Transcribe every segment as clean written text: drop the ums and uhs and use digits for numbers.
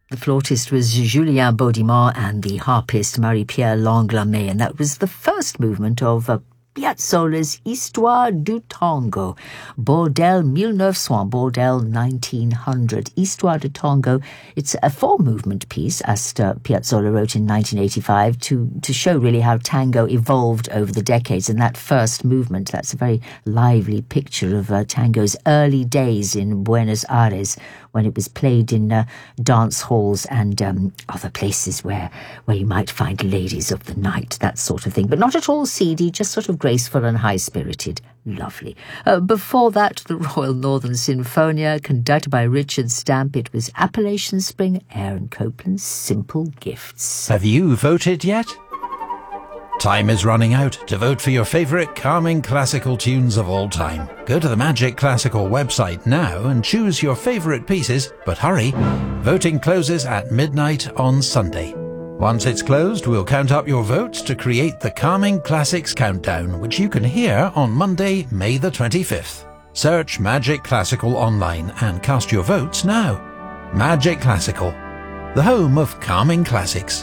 The flautist was Julien Baudimont and the harpist Marie-Pierre Langlamet, and that was the first movement of Piazzolla's Histoire du Tango, Bordel 1900, Bordel 1900. Histoire du Tango, it's a four-movement piece, Astor Piazzolla wrote in 1985, to show really how tango evolved over the decades. And that first movement, that's a very lively picture of tango's early days in Buenos Aires, when it was played in dance halls and other places where you might find ladies of the night, that sort of thing. But not at all seedy, just sort of graceful and high-spirited. Lovely. Before that, the Royal Northern Sinfonia, conducted by Richard Stamp. It was Appalachian Spring, Aaron Copland's Simple Gifts. Have you voted yet? Time is running out to vote for your favourite calming classical tunes of all time. Go to the Magic Classical website now and choose your favourite pieces, but hurry, voting closes at midnight on Sunday. Once it's closed, we'll count up your votes to create the Calming Classics Countdown, which you can hear on Monday, May the 25th. Search Magic Classical online and cast your votes now. Magic Classical, the home of calming classics.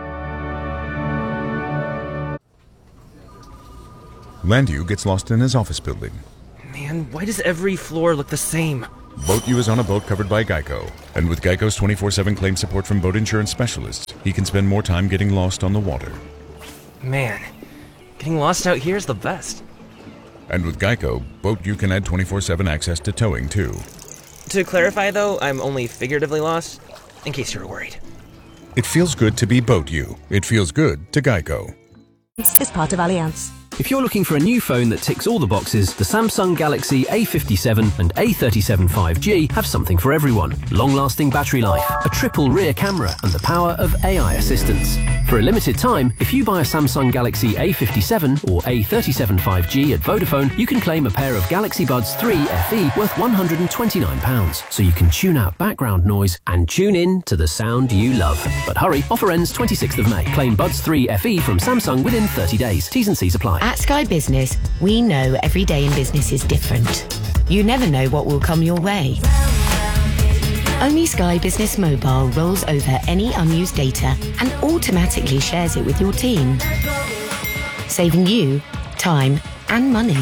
Landu gets lost in his office building. Man, why does every floor look the same? Boat U is on a boat covered by Geico. And with Geico's 24/7 claim support from boat insurance specialists, he can spend more time getting lost on the water. Man, getting lost out here is the best. And with Geico, Boat U can add 24/7 access to towing too. To clarify though, I'm only figuratively lost, in case you were worried. It feels good to be Boat U. It feels good to Geico. Is part of Allianz. If you're looking for a new phone that ticks all the boxes, the Samsung Galaxy A57 and A37 5G have something for everyone. Long-lasting battery life, a triple rear camera, and the power of AI assistance. For a limited time, if you buy a Samsung Galaxy A57 or A37 5G at Vodafone, you can claim a pair of Galaxy Buds 3 FE worth £129, so you can tune out background noise and tune in to the sound you love. But hurry, offer ends 26th of May. Claim Buds 3 FE from Samsung within 30 days. T's and C's apply. At Sky Business, we know every day in business is different. You never know what will come your way. Only Sky Business Mobile rolls over any unused data and automatically shares it with your team, saving you time and money.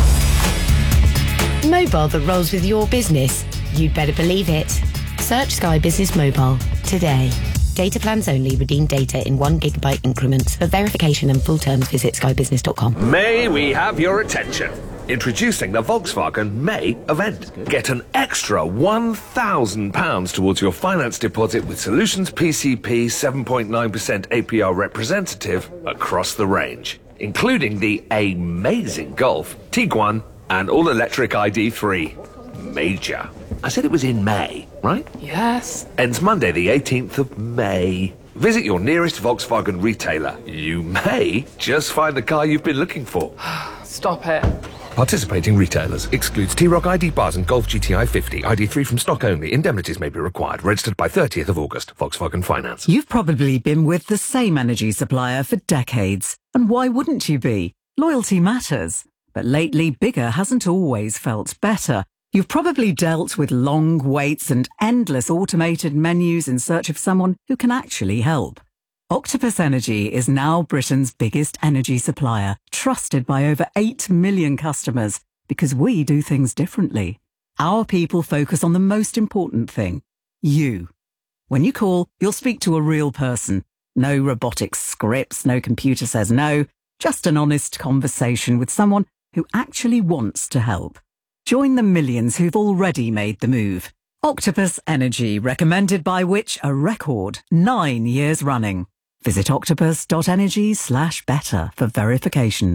Mobile that rolls with your business. You'd better believe it. Search Sky Business Mobile today. Data plans only. Redeem data in 1 GB increments. For verification and full terms, visit skybusiness.com. May we have your attention? Introducing the Volkswagen May event. Get an extra £1,000 towards your finance deposit with Solutions PCP 7.9% APR representative across the range, including the amazing Golf, Tiguan, and all-electric ID3. Major. I said it was in May, right? Yes. Ends Monday the 18th of May. Visit your nearest Volkswagen retailer. You may just find the car you've been looking for. Stop it. Participating retailers. Excludes T-Roc ID bars and Golf GTI 50. ID3 from stock only. Indemnities may be required. Registered by 30th of August. Volkswagen Finance. You've probably been with the same energy supplier for decades. And why wouldn't you be? Loyalty matters. But lately, bigger hasn't always felt better. You've probably dealt with long waits and endless automated menus in search of someone who can actually help. Octopus Energy is now Britain's biggest energy supplier, trusted by over 8 million customers, because we do things differently. Our people focus on the most important thing, you. When you call, you'll speak to a real person. No robotic scripts, no computer says no, just an honest conversation with someone who actually wants to help. Join the millions who've already made the move. Octopus Energy, recommended by Which? A record 9 years running. Visit octopus.energy/better for verification.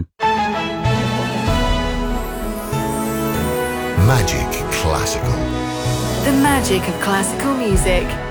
Magic Classical. The magic of classical music.